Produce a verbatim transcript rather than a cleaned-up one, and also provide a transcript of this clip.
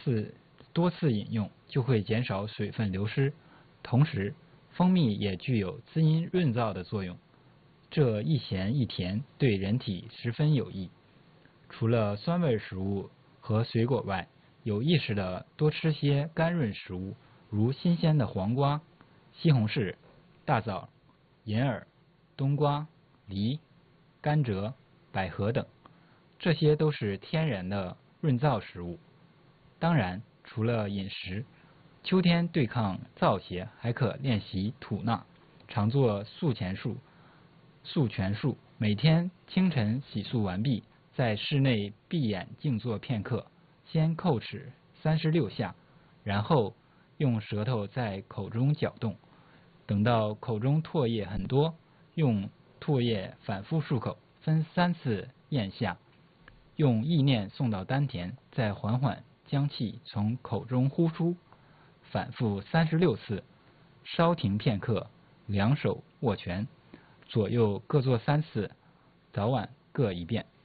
次多次饮用就会减少水分流失，同时蜂蜜也具有滋阴润燥的作用，这一咸一甜对人体十分有益。除了酸味食物和水果外，有意识的多吃些甘润食物，如新鲜的黄瓜、西红柿、大枣、银耳、冬瓜、梨、甘蔗、百合等，这些都是天然的润燥食物。当然，除了饮食，秋天对抗燥邪还可练习吐纳，常做漱前漱、漱泉漱，每天清晨洗漱完毕，在室内闭眼静坐片刻，先叩齿三十六下，然后用舌头在口中搅动，等到口中唾液很多，用唾液反复漱口，分三次咽下，用意念送到丹田，再缓缓将气从口中呼出，反复三十六次，稍停片刻，两手握拳，左右各做三次，早晚各一遍。